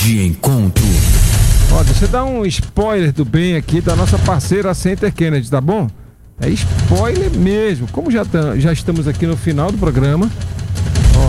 De encontro. Ó, deixa eu dar um spoiler do bem aqui da nossa parceira Center Kennedy, tá bom? É spoiler mesmo. Como já estamos aqui no final do programa, ó,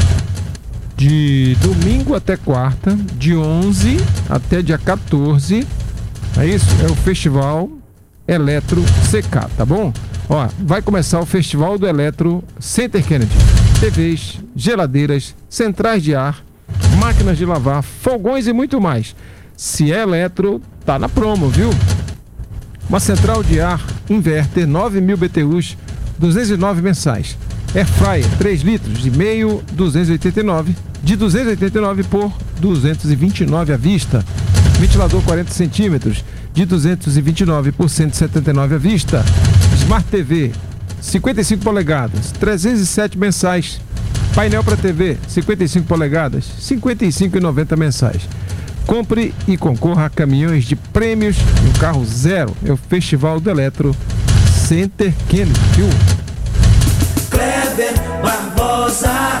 de domingo até quarta, de 11 até dia 14, é isso? É o Festival Eletro CK, tá bom? Ó, vai começar o Festival do Eletro Center Kennedy. TVs, geladeiras, centrais de ar, máquinas de lavar, fogões e muito mais. Se é eletro, tá na promo, viu? Uma central de ar inverter 9.000 BTUs, 209 mensais. Airfryer 3 litros e meio, 289, de 289 por 229 à vista. Ventilador 40 centímetros, de 229 por 179 à vista. Smart TV 55 polegadas, 307 mensais. Painel para TV 55 polegadas, 55,90 mensais. Compre e concorra a caminhões de prêmios e um carro zero. É o Festival do Eletro Center Kennedy, viu? Kleber Barbosa.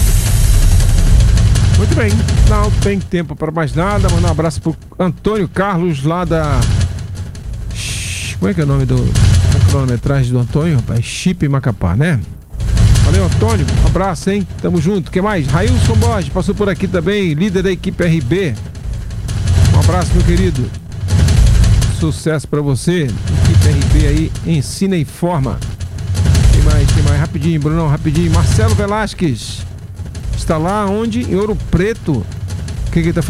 Muito bem, não tem tempo para mais nada. Mandar um abraço pro Antônio Carlos lá da... Como é que é o nome da cronometragem do Antônio, rapaz? Chip Macapá, né? Valeu, Antônio. Um abraço, hein? Tamo junto. O que mais? Railson Borges passou por aqui também, líder da equipe RB. Um abraço, meu querido. Sucesso pra você. Equipe RB aí, ensina e informa. Quem mais? Rapidinho, Brunão, rapidinho. Marcelo Velasquez. Está lá onde? Em Ouro Preto. O que ele tá